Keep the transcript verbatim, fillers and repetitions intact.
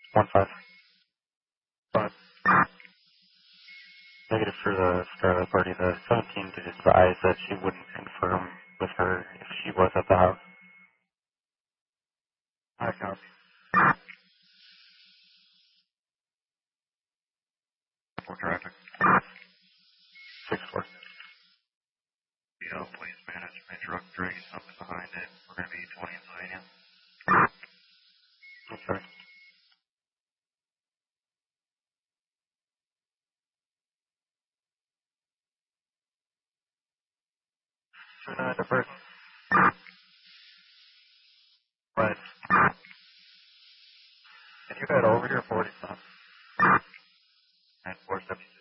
One five. Five. Negative for the start of the party. The seventeen did advise that she wouldn't confirm with her if she was at the house. I copy. For traffic. Six four. You know, please manage my truck dragging something behind it. We're going to be twenty in Slovenia. I'm sorry. Uh, the first. Right. Can you head over here forty some? And four seventy.